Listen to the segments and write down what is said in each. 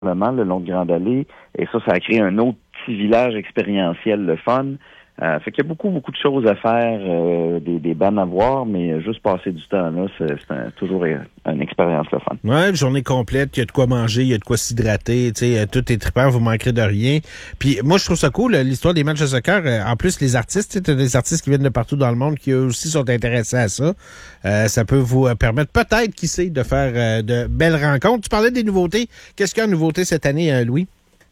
le long de Grande Allée. Et ça a créé un autre petit village expérientiel, le fun. Fait qu'il y a beaucoup de choses à faire, des bandes à voir, mais juste passer du temps là, c'est toujours une expérience le fun. Ouais, une journée complète, il y a de quoi manger, il y a de quoi s'hydrater, tu sais, tout est trippant, vous manquerez de rien. Puis moi, je trouve ça cool, l'histoire des matchs de soccer. En plus, les artistes, tu as des artistes qui viennent de partout dans le monde qui eux aussi sont intéressés à ça. Ça peut vous permettre peut-être, qui sait, de faire de belles rencontres. Tu parlais des nouveautés. Qu'est-ce qu'il y a de nouveauté cette année, Louis?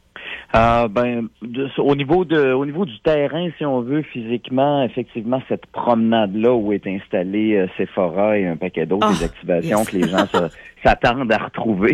Au niveau du terrain, si on veut, physiquement, effectivement, cette promenade-là où est installé Sephora et un paquet d'autres activations que les gens s'attendent à retrouver,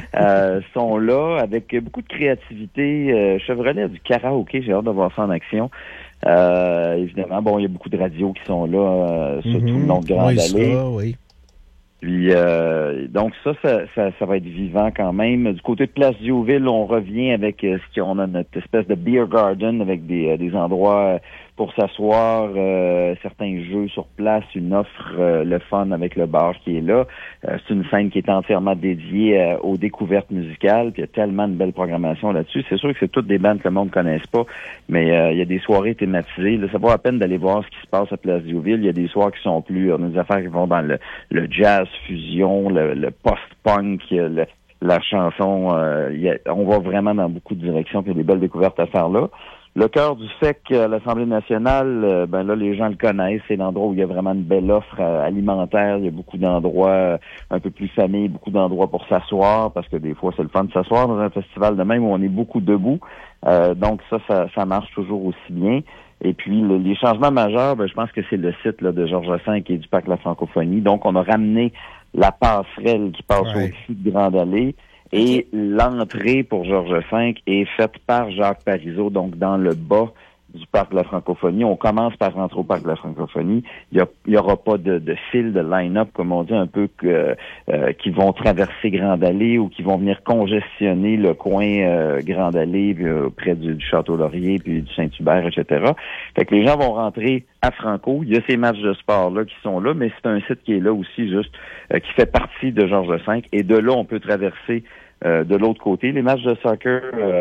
sont là avec beaucoup de créativité. Chevrolet a du karaoké, j'ai hâte de voir ça en action. Évidemment, il y a beaucoup de radios qui sont là, sur tout le long de Grande Allée. Oui. Puis donc ça va être vivant quand même. Du côté de Place Diouville, on revient avec on a notre espèce de beer garden avec des endroits pour s'asseoir, certains jeux sur place, une offre, le fun avec le bar qui est là. C'est une scène qui est entièrement dédiée aux découvertes musicales. Puis il y a tellement de belles programmations là-dessus. C'est sûr que c'est toutes des bandes que le monde ne connaisse pas, mais il y a des soirées thématisées. Là, ça vaut la peine d'aller voir ce qui se passe à Place Diouville. Il y a des soirs qui sont plus, on a des affaires qui vont dans le jazz fusion, le post-punk, la chanson. On va vraiment dans beaucoup de directions. Puis il y a des belles découvertes à faire là. Le cœur du FEC à l'Assemblée nationale, là, les gens le connaissent. C'est l'endroit où il y a vraiment une belle offre alimentaire. Il y a beaucoup d'endroits un peu plus famille, beaucoup d'endroits pour s'asseoir, parce que des fois, c'est le fun de s'asseoir dans un festival de même où on est beaucoup debout. Donc ça marche toujours aussi bien. Et puis, les changements majeurs, je pense que c'est le site là, de Georges V et du Parc de la Francophonie. Donc, on a ramené la passerelle qui passe au-dessus de Grande Allée. Et l'entrée pour Georges V est faite par Jacques Parizeau, donc dans le bas du Parc de la Francophonie. On commence par rentrer au Parc de la Francophonie. Il y aura pas de fil, de line-up, comme on dit, un peu qui vont traverser Grande Allée ou qui vont venir congestionner le coin Grande Allée près du Château-Laurier puis du Saint-Hubert, etc. Fait que les gens vont rentrer à Franco. Il y a ces matchs de sport là qui sont là, mais c'est un site qui est là aussi juste qui fait partie de Georges V. Et de là, on peut traverser de l'autre côté. Les matchs de soccer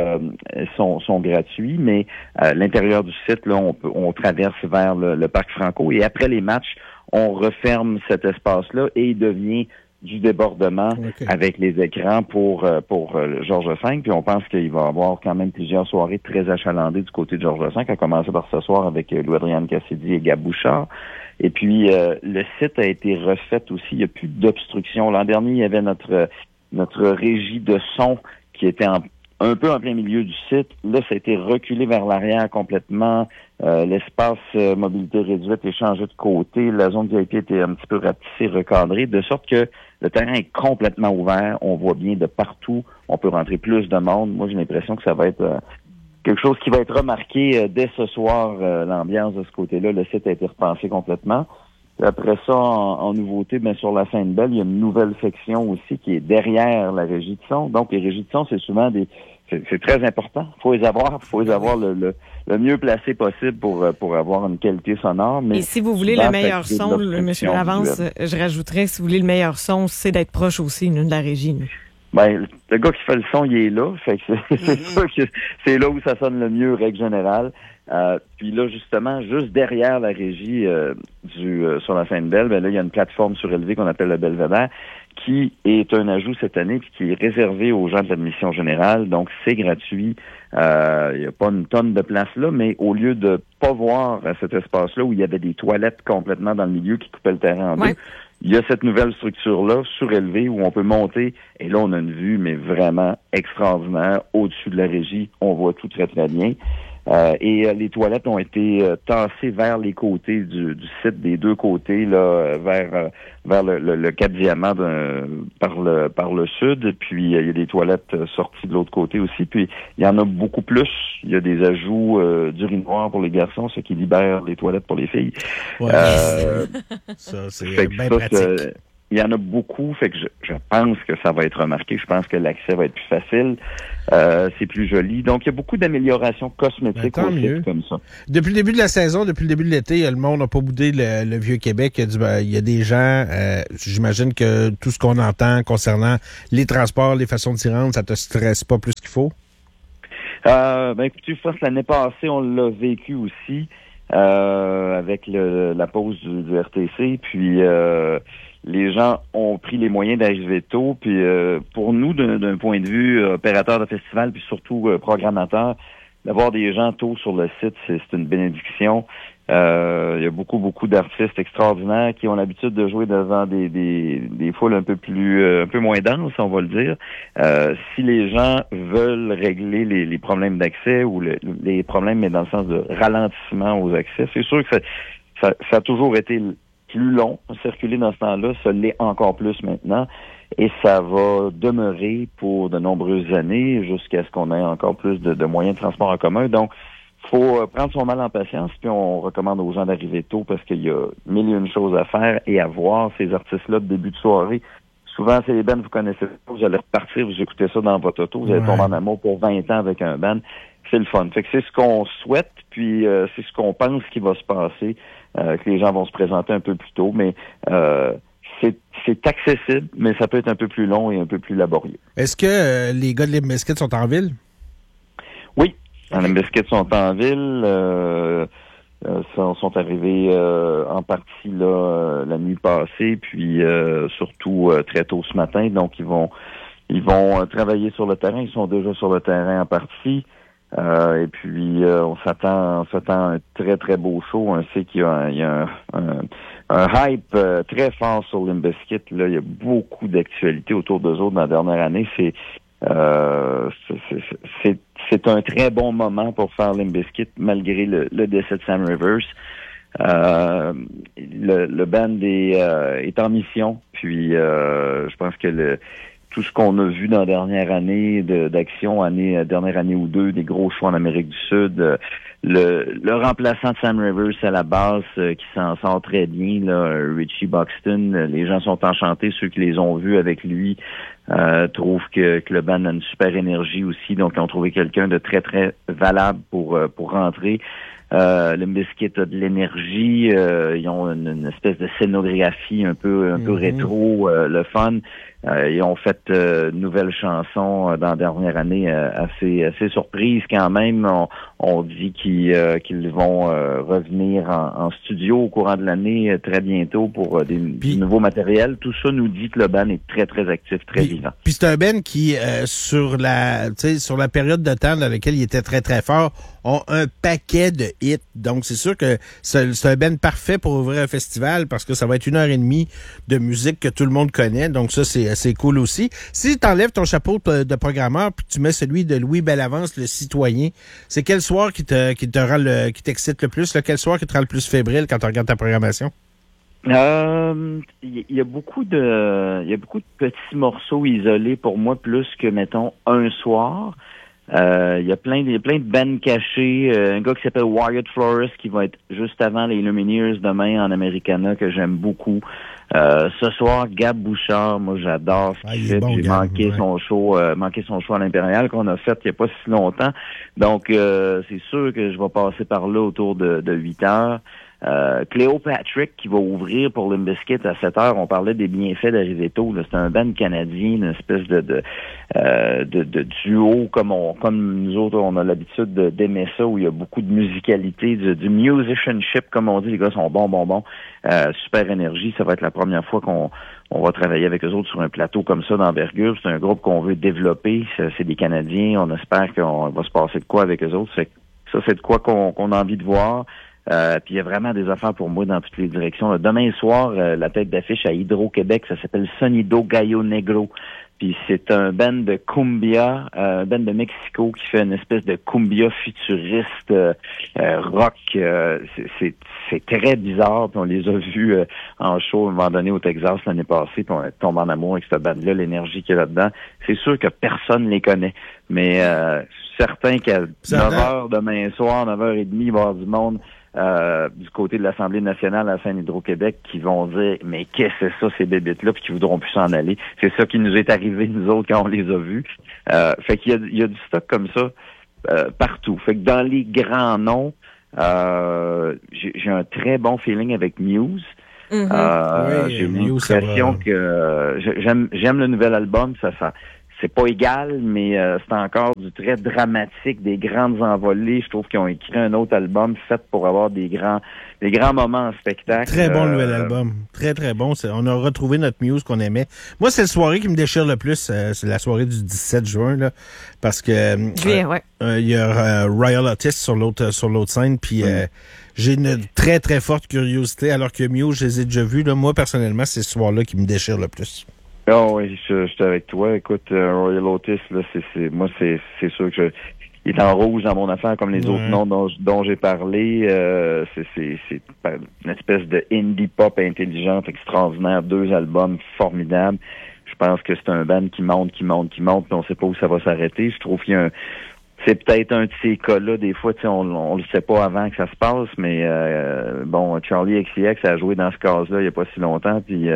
sont gratuits, mais l'intérieur du site, là, on traverse vers le Parc Franco. Et après les matchs, on referme cet espace-là et il devient du débordement avec les écrans pour Georges V. Puis on pense qu'il va y avoir quand même plusieurs soirées très achalandées du côté de Georges V, à commencer par ce soir avec Louis-Adrien Cassidy et Gab Bouchard. Et puis, le site a été refait aussi. Il n'y a plus d'obstruction. L'an dernier, il y avait notre régie de son qui était un peu en plein milieu du site. Là, ça a été reculé vers l'arrière complètement. L'espace mobilité réduite est changé de côté. La zone VIP a été un petit peu rapetissée, recadrée, de sorte que le terrain est complètement ouvert. On voit bien de partout. On peut rentrer plus de monde. Moi, j'ai l'impression que ça va être quelque chose qui va être remarqué dès ce soir, l'ambiance de ce côté-là. Le site a été repensé complètement. Puis après ça, en nouveauté, sur la Sainte-Belle, il y a une nouvelle section aussi qui est derrière la régie de son. Donc, les régies de son, c'est souvent c'est très important. Faut les avoir le mieux placé possible pour avoir une qualité sonore. Mais et si vous voulez le meilleur son, M. Lavance, je rajouterais, si vous voulez le meilleur son, c'est d'être proche aussi de la régie. Le gars qui fait le son, il est là. Fait que c'est sûr que c'est là où ça sonne le mieux, règle générale. Puis là, justement, juste derrière la régie sur la Sainte-Belle, là, il y a une plateforme surélevée qu'on appelle le Belvédère, qui est un ajout cette année, puis qui est réservé aux gens de l'admission générale. Donc, c'est gratuit. Il n'y a pas une tonne de place là, mais au lieu de pas voir cet espace-là où il y avait des toilettes complètement dans le milieu qui coupaient le terrain en deux, il y a cette nouvelle structure-là, surélevée, où on peut monter. Et là, on a une vue, mais vraiment extraordinaire. Au-dessus de la régie, on voit tout très, très bien. Et les toilettes ont été tassées vers les côtés du site, des deux côtés, là, vers le Cap Diamant par le sud. Puis il y a des toilettes sorties de l'autre côté aussi. Puis il y en a beaucoup plus. Il y a des ajouts d'urinoir pour les garçons, ce qui libère les toilettes pour les filles. Ouais. Ça, c'est bien pratique. il y en a beaucoup, fait que je pense que ça va être remarqué. Je pense que l'accès va être plus facile. C'est plus joli. Donc, il y a beaucoup d'améliorations cosmétiques aussi comme ça. Depuis le début de la saison, depuis le début de l'été, le monde n'a pas boudé le Vieux-Québec. Il y a des gens, j'imagine que tout ce qu'on entend concernant les transports, les façons de s'y rendre, ça te stresse pas plus qu'il faut? Écoutez, l'année passée, on l'a vécu aussi avec la pause du RTC. Puis les gens ont pris les moyens d'arriver tôt. Puis pour nous, d'un point de vue opérateur de festival, puis surtout programmateur, d'avoir des gens tôt sur le site, c'est une bénédiction. Il y a beaucoup d'artistes extraordinaires qui ont l'habitude de jouer devant des foules un peu moins denses, on va le dire. Si les gens veulent régler les problèmes d'accès ou les problèmes, mais dans le sens de ralentissement aux accès, c'est sûr que ça a toujours été plus long circuler dans ce temps-là, ça l'est encore plus maintenant. Et ça va demeurer pour de nombreuses années jusqu'à ce qu'on ait encore plus de moyens de transport en commun. Donc, faut prendre son mal en patience, puis on recommande aux gens d'arriver tôt parce qu'il y a mille et une choses à faire et à voir. Ces artistes-là de début de soirée, souvent c'est les bands vous connaissez pas, vous allez repartir, vous écoutez ça dans votre auto, vous allez tomber en amour pour 20 ans avec un band. C'est le fun. Fait que c'est ce qu'on souhaite, puis c'est ce qu'on pense qui va se passer, que les gens vont se présenter un peu plus tôt, mais c'est accessible, mais ça peut être un peu plus long et un peu plus laborieux. Est-ce que les gars de Limp Bizkit sont en ville? Oui. Les Limp Bizkit sont en ville, sont arrivés en partie là la nuit passée, puis surtout très tôt ce matin. Donc ils vont travailler sur le terrain. Ils sont déjà sur le terrain en partie. Et puis on s'attend à un très très beau show. On sait qu'il y a un hype très fort sur Limp Bizkit. Là, il y a beaucoup d'actualités autour d'eux autres dans la dernière année. C'est un très bon moment pour faire Limp Bizkit malgré le décès de Sam Rivers. Le band est en mission, puis je pense que tout ce qu'on a vu dans la dernière année d'action, dernière année ou deux, des gros choix en Amérique du Sud, le remplaçant de Sam Rivers à la basse qui s'en sort très bien, là, Richie Buxton, les gens sont enchantés, ceux qui les ont vus avec lui trouvent que le band a une super énergie aussi, donc ils ont trouvé quelqu'un de très très valable pour rentrer. Limp Bizkit a de l'énergie, ils ont une espèce de scénographie un peu rétro, le fun. Ils ont fait une nouvelle chanson dans la dernière année assez surprise quand même. On dit qu'ils vont revenir en studio au courant de l'année très bientôt pour du nouveau matériel. Tout ça nous dit que le band est très très actif, très vivant. Puis c'est un band qui sur la période de temps dans laquelle il était très très fort, ont un paquet de hits. Donc c'est sûr que c'est un band parfait pour ouvrir un festival parce que ça va être 1h30 de musique que tout le monde connaît. Donc ça c'est cool aussi. Si tu enlèves ton chapeau de programmeur puis tu mets celui de Louis Bellavance, le citoyen, c'est quel soir qui t'excite le plus, là? Quel soir qui te rend le plus fébrile quand tu regardes ta programmation? Il y a beaucoup de petits morceaux isolés pour moi, plus que mettons un soir. Il y a plein de bands cachés. Un gars qui s'appelle Wyatt Flores qui va être juste avant les Lumineers demain en Americana que j'aime beaucoup. Ce soir, Gab Bouchard, moi j'adore ce qu'il fait. Bon, j'ai manqué son show à l'Impérial qu'on a fait il n'y a pas si longtemps. Donc c'est sûr que je vais passer par là autour de 8 heures. Cléo Patrick qui va ouvrir pour Limp Bizkit à 7 heures. On parlait des bienfaits d'arriver tôt. Là. C'est un band canadien, une espèce de duo comme nous autres, on a l'habitude d'aimer ça, où il y a beaucoup de musicalité, du musicianship, comme on dit. Les gars sont bons. Super énergie. Ça va être la première fois qu'on va travailler avec eux autres sur un plateau comme ça d'envergure. C'est un groupe qu'on veut développer. C'est des Canadiens. On espère qu'on va se passer de quoi avec eux autres. Ça, c'est de quoi qu'on a envie de voir. Puis il y a vraiment des affaires pour moi dans toutes les directions. Là, demain soir, la tête d'affiche à Hydro-Québec, ça s'appelle Sonido Gallo Negro. Puis c'est un band de cumbia, un band de Mexico qui fait une espèce de cumbia futuriste rock. C'est très bizarre. Puis on les a vus en show à un moment donné au Texas l'année passée. Puis on est tombé en amour avec cette band-là, l'énergie qu'il y a là-dedans. C'est sûr que personne les connaît. Mais certain qu'à 9h demain soir, 9h30, il va y avoir du monde du côté de l'Assemblée nationale à la scène Hydro-Québec qui vont dire « Mais qu'est-ce que c'est ça, ces bébites-là? » puis qui voudront plus s'en aller. C'est ça qui nous est arrivé, nous autres, quand on les a vus. Fait qu'il y a du stock comme ça partout. Fait que dans les grands noms, j'ai un très bon feeling avec Muse. J'ai l'impression que j'aime le nouvel album. Ça c'est pas égal, mais c'est encore du très dramatique, des grandes envolées. Je trouve qu'ils ont écrit un autre album fait pour avoir des grands moments en spectacle. Très bon nouvel album. Très, très bon. On a retrouvé notre Muse qu'on aimait. Moi, c'est la soirée qui me déchire le plus. C'est la soirée du 17 juin, là. Parce que il y a Royal Otis sur l'autre scène, puis j'ai une très, très forte curiosité, alors que Muse, je les ai déjà vus. Là. Moi, personnellement, c'est ce soir-là qui me déchire le plus. Oh oui, je suis avec toi. Écoute, Royal Otis, là, c'est sûr que il est en rouge dans mon affaire comme les autres noms dont j'ai parlé. C'est une espèce de indie pop intelligente, extraordinaire. 2 albums formidables. Je pense que c'est un band qui monte, puis on sait pas où ça va s'arrêter. Je trouve qu'il y a c'est peut-être un de ces cas-là, des fois, on le sait pas avant que ça se passe, mais bon, Charlie XCX a joué dans ce cas-là il y a pas si longtemps, puis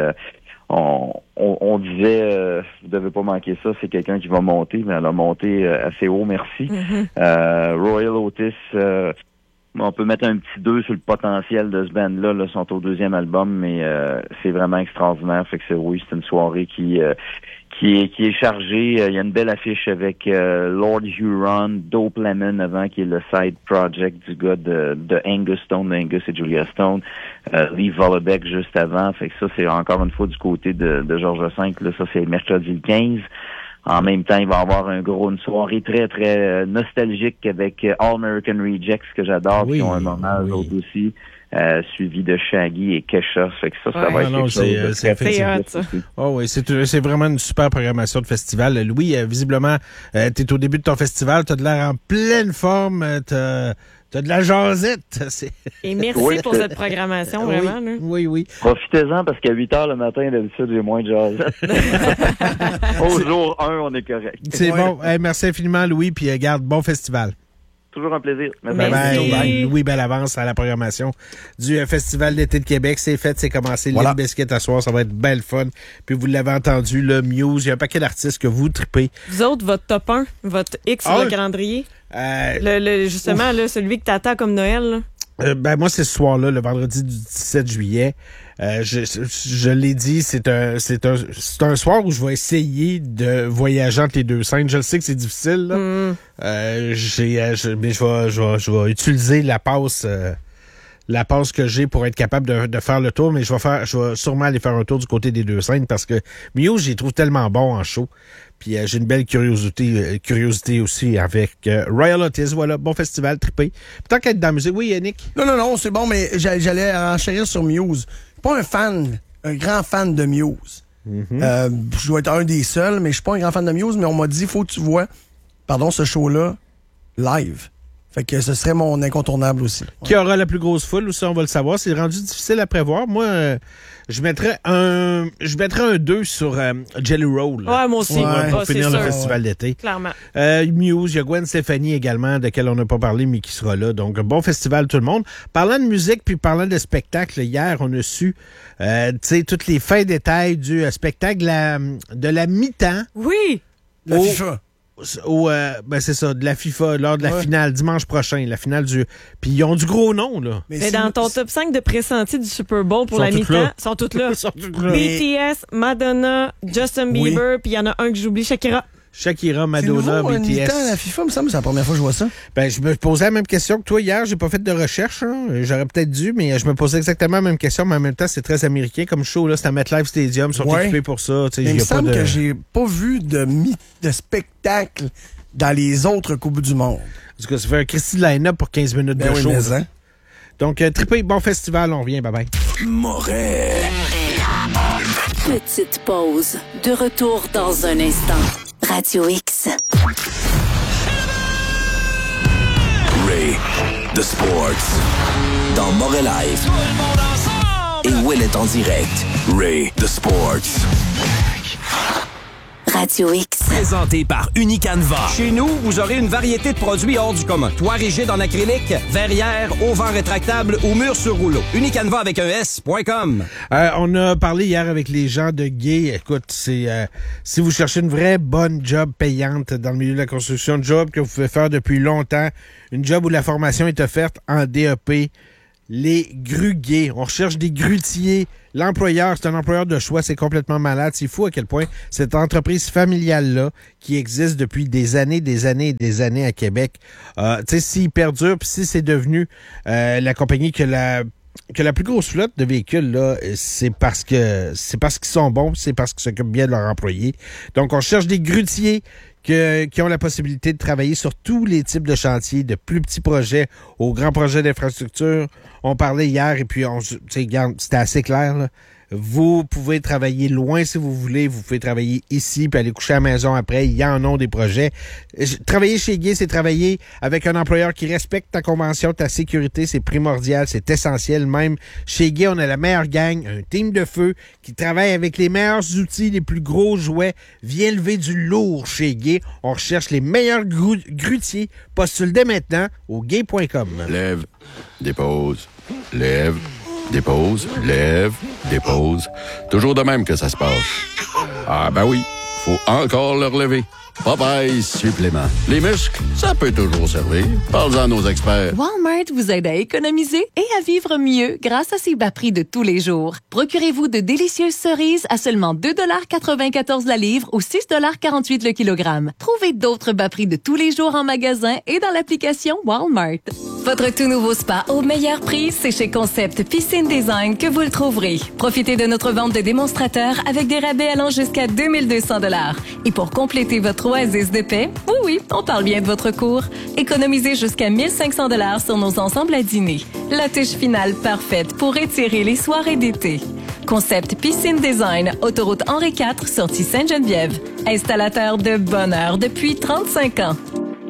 on disait vous devez pas manquer ça, c'est quelqu'un qui va monter, mais elle a monté assez haut, merci. Royal Otis, on peut mettre un petit 2 sur le potentiel de ce band-là, là, sont au 2e album, mais c'est vraiment extraordinaire. Fait que c'est une soirée qui est chargée. Il y a une belle affiche avec Lord Huron, Dope Lemon avant, qui est le side project du gars de Angus Stone, Angus et Julia Stone. Lee Vollebeck juste avant. Fait que ça, c'est encore une fois du côté de Georges V. Là, ça, c'est mercredi le 15. En même temps, il va y avoir une soirée très, très nostalgique avec All American Rejects, que j'adore, qui ont un hommage autres aussi. Suivi de Shaggy et Kesha. Fait que ça va être quelque chose de très ça. Oh oui, c'est vraiment une super programmation de festival. Louis, visiblement, t'es au début de ton festival, t'as de l'air en pleine forme, t'as de la jasette. Et merci pour cette programmation, vraiment. Oui. Profitez-en parce qu'à 8h le matin, d'habitude, j'ai moins de jasette. Au jour 1, on est correct. C'est bon. Hey, merci infiniment, Louis, puis garde bon festival. Toujours un plaisir. Merci. Bye. Louis Bellavance à la programmation du Festival d'été de Québec. C'est fait, c'est commencé. Voilà. Limp Bizkit à soir, ça va être belle fun. Puis vous l'avez entendu, le Muse, il y a un paquet d'artistes que vous tripez. Vous autres, votre top 1, votre X sur le calendrier? Justement, là, celui que t'attends comme Noël, là. Moi, c'est ce soir-là, le vendredi du 17 juillet. Je l'ai dit, c'est un soir où je vais essayer de voyager entre les 2 scènes. Je le sais que c'est difficile, là. Mais je vais utiliser la passe que j'ai pour être capable de faire le tour, mais je vais sûrement aller faire un tour du côté des 2 scènes parce que Muse, j'y trouve tellement bon en show. Puis j'ai une belle curiosité aussi avec Royal Otis. Voilà, bon festival, trippé. Tant qu'être dans la musique, oui, Yannick? Non, c'est bon, mais j'allais enchérir sur Muse. Pas un grand fan de Muse. Je dois être un des seuls, mais je suis pas un grand fan de Muse, mais on m'a dit, faut que tu vois, ce show-là, live. Fait que ce serait mon incontournable aussi. Qui aura la plus grosse foule aussi, on va le savoir. C'est rendu difficile à prévoir. Moi, je mettrais un 2 sur Jelly Roll. Ouais, moi aussi. Pour finir le festival d'été. Clairement. Muse, il y a Gwen Stefani également, de laquelle on n'a pas parlé, mais qui sera là. Donc, bon festival tout le monde. Parlant de musique, puis parlant de spectacle, hier, on a su, toutes les fins détails du spectacle de la mi-temps. Oui! La FIFA. C'est ça, de la FIFA, lors de la finale, dimanche prochain, la finale du... Puis ils ont du gros nom, là. Mais dans ton top 5 de pressentis du Super Bowl pour la mi-temps, sont toutes là. BTS, Madonna, Justin Bieber, puis il y en a un que j'oublie, Shakira, Madonna, BTS. Mi-temps à la FIFA, me semble, c'est la première fois que je vois ça. Je me posais la même question que toi hier. J'ai pas fait de recherche. J'aurais peut-être dû, mais je me posais exactement la même question. Mais en même temps, c'est très américain comme show. Là, c'est à MetLife Stadium. Ils sont équipés pour ça. Il me semble que j'ai pas vu de spectacle dans les autres Coupes du Monde. En tout cas, ça fait un Christy de line-up pour 15 minutes de show. Donc, trippé, bon festival. On revient. Bye-bye. Montréal. Petite pause. De retour dans un instant. Radio X. Ray, The Sports. Dans Montréal Live. Et Will est en direct. Ray, The Sports. Radio X. Présenté par Unicanva. Chez nous, vous aurez une variété de produits hors du commun. Toit rigide en acrylique, verrière, auvent rétractable ou mur sur rouleau. Unicanva avec un S.com. On a parlé hier avec les gens de Gay. Écoute, c'est si vous cherchez une vraie bonne job payante dans le milieu de la construction, job que vous pouvez faire depuis longtemps, une job où la formation est offerte en DEP, les grues Gay. On recherche des grutiers. L'employeur, c'est un employeur de choix, c'est complètement malade. C'est fou à quel point cette entreprise familiale-là, qui existe depuis des années à Québec, tu sais, s'il perdure, puis si c'est devenu la compagnie que la plus grosse flotte de véhicules, là, c'est parce qu'ils sont bons, c'est parce qu'ils s'occupent bien de leurs employés. Donc, on cherche des grutiers qui ont la possibilité de travailler sur tous les types de chantiers, de plus petits projets aux grands projets d'infrastructure. On parlait hier et puis c'était assez clair, là. Vous pouvez travailler loin si vous voulez. Vous pouvez travailler ici puis aller coucher à la maison après. Il y en a des projets. Travailler chez Gay, c'est travailler avec un employeur qui respecte ta convention, ta sécurité. C'est primordial, c'est essentiel. Même chez Gay, on a la meilleure gang, un team de feu qui travaille avec les meilleurs outils, les plus gros jouets. Viens lever du lourd chez Gay. On recherche les meilleurs grutiers. Postule dès maintenant au gay.com. Lève, dépose, lève, dépose, lève, dépose. Toujours de même que ça se passe. Ah ben oui, faut encore le relever. Popeye supplément. Les muscles, ça peut toujours servir. Parle-en à nos experts. Walmart vous aide à économiser et à vivre mieux grâce à ses bas prix de tous les jours. Procurez-vous de délicieuses cerises à seulement 2,94 $ la livre ou 6,48 $ le kilogramme. Trouvez d'autres bas prix de tous les jours en magasin et dans l'application Walmart. Votre tout nouveau spa au meilleur prix, c'est chez Concept Piscine Design que vous le trouverez. Profitez de notre vente de démonstrateurs avec des rabais allant jusqu'à 2200 $. Et pour compléter votre oasis de paix, oui, on parle bien de votre cours. Économisez jusqu'à 1500 $ sur nos ensembles à dîner. La touche finale parfaite pour étirer les soirées d'été. Concept Piscine Design, autoroute Henri IV, sortie Sainte-Geneviève. Installateur de bonheur depuis 35 ans.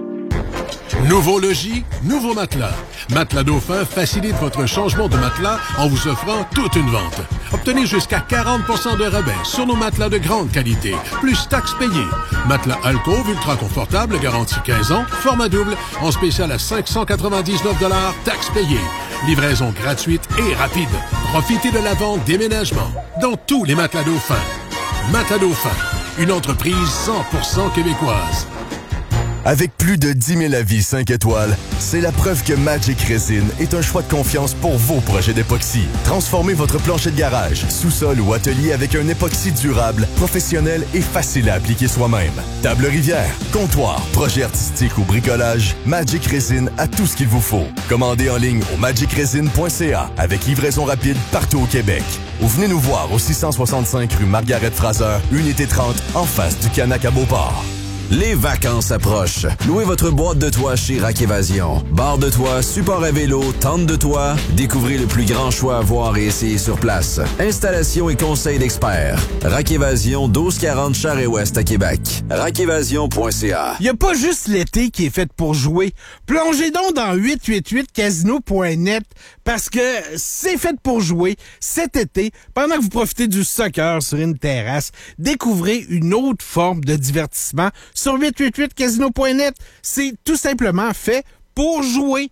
Nouveau logis, nouveau matelas. Matelas Dauphin facilite votre changement de matelas en vous offrant toute une vente. Obtenez jusqu'à 40% de rabais sur nos matelas de grande qualité, plus taxes payées. Matelas Alcove ultra confortable, garantie 15 ans, format double, en spécial à 599 $, taxes payées. Livraison gratuite et rapide. Profitez de la vente déménagement dans tous les matelas Dauphin. Matelas Dauphin, une entreprise 100% québécoise. Avec plus de 10 000 avis 5 étoiles, c'est la preuve que Magic Resin est un choix de confiance pour vos projets d'époxy. Transformez votre plancher de garage, sous-sol ou atelier avec un époxy durable, professionnel et facile à appliquer soi-même. Table rivière, comptoir, projet artistique ou bricolage, Magic Resin a tout ce qu'il vous faut. Commandez en ligne au magicresin.ca avec livraison rapide partout au Québec. Ou venez nous voir au 665 rue Margaret-Fraser, unité 30, en face du Canac à Beauport. Les vacances approchent. Louez votre boîte de toit chez Rack Évasion. Barre de toit, support à vélo, tente de toit. Découvrez le plus grand choix à voir et essayer sur place. Installation et conseils d'experts. Rack Évasion, 1240 Charest-Ouest à Québec. rackévasion.ca. Il n'y a pas juste l'été qui est fait pour jouer. Plongez donc dans 888casino.net parce que c'est fait pour jouer cet été. Pendant que vous profitez du soccer sur une terrasse, découvrez une autre forme de divertissement sur 888casino.net. C'est tout simplement fait pour jouer.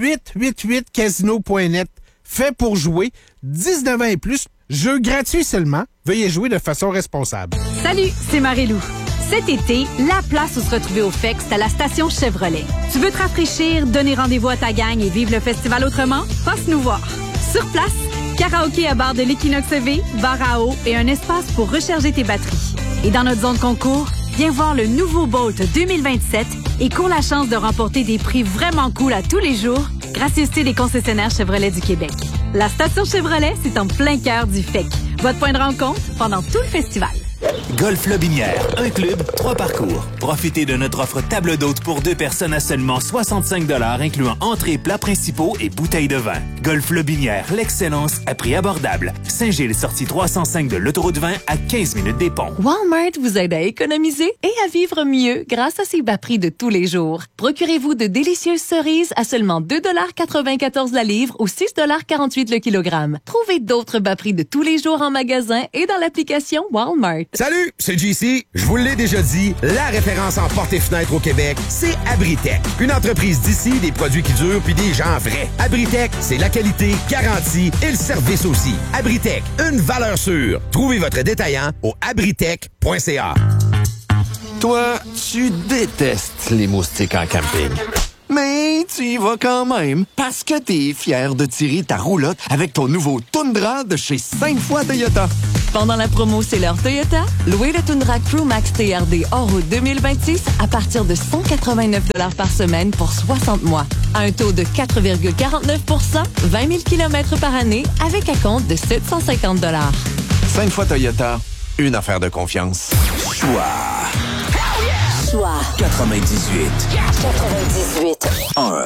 888casino.net. Fait pour jouer. 19 ans et plus. Jeu gratuit seulement. Veuillez jouer de façon responsable. Salut, c'est Marie-Lou. Cet été, la place où se retrouver au FEC, c'est à la station Chevrolet. Tu veux te rafraîchir, donner rendez-vous à ta gang et vivre le festival autrement? Passe nous voir. Sur place, karaoké à bar de l'Equinox EV, bar à eau et un espace pour recharger tes batteries. Et dans notre zone concours, viens voir le nouveau Bolt 2027 et cours la chance de remporter des prix vraiment cool à tous les jours, gracieuseté des concessionnaires Chevrolet du Québec. La station Chevrolet, c'est en plein cœur du FEC. Votre point de rencontre pendant tout le festival. Golf Lobinière, un club, 3 parcours. Profitez de notre offre table d'hôte pour 2 personnes à seulement 65 $, incluant entrées, plats principaux et bouteilles de vin. Golf Lobinière, l'excellence à prix abordable. Saint-Gilles, sortie 305 de l'autoroute 20 à 15 minutes des ponts. Walmart vous aide à économiser et à vivre mieux grâce à ses bas prix de tous les jours. Procurez-vous de délicieuses cerises à seulement 2,94 $ la livre ou 6,48 $ le kilogramme. Trouvez d'autres bas prix de tous les jours en magasin et dans l'application Walmart. Salut, Salut, c'est JC. Je vous l'ai déjà dit, la référence en portes et fenêtres au Québec, c'est Abritech. Une entreprise d'ici, des produits qui durent puis des gens vrais. Abritech, c'est la qualité, garantie et le service aussi. Abritech, une valeur sûre. Trouvez votre détaillant au abritech.ca. Toi, tu détestes les moustiques en camping. Mais tu y vas quand même parce que t'es fier de tirer ta roulotte avec ton nouveau Tundra de chez 5 fois Toyota. Pendant la promo C'est l'heure Toyota, louez le Tundra Crew Max TRD hors-route 2026 à partir de 189 $ par semaine pour 60 mois. À un taux de 4,49 %, 20 000 km par année avec un compte de 750 $. 5 fois Toyota, une affaire de confiance. Choix 98 1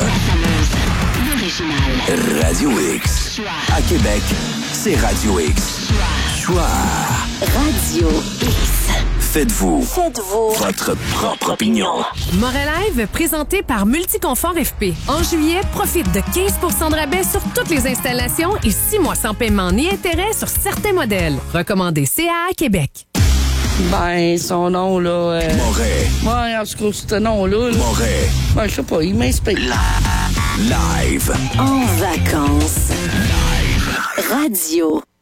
Radio X. À Québec, c'est Radio X. Choix Radio X. Faites-vous votre propre opinion. Morelive, présenté par Multiconfort FP. En juillet, profite de 15 % de rabais sur toutes les installations et 6 mois sans paiement ni intérêt sur certains modèles. Recommandé CA à Québec. Ben, son nom, là... Moret. Ouais, en tout cas, ce nom-là... Moret. Ben, je sais pas, il m'inspire. Live. En vacances. Live. Radio